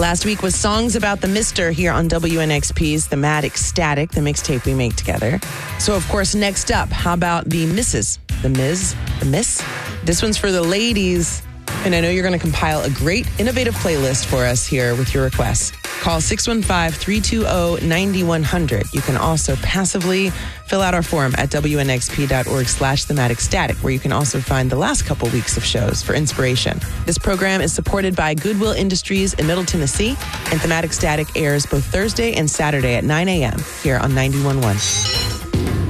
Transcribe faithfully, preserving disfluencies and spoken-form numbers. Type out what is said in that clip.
Last week was Songs About the Mister here on W N X P's Thematic Static, the mixtape we make together. So, of course, next up, how about the Misses? The Miz? The Miss? This one's for the ladies. And I know you're going to compile a great, innovative playlist for us here with your requests. Call six one five, three two zero, nine one zero zero. You can also passively fill out our form at W N X P dot org slash thematic static, where you can also find the last couple weeks of shows for inspiration. This program is supported by Goodwill Industries in Middle Tennessee, and Thematic Static airs both Thursday and Saturday at nine a.m. here on ninety-one point one.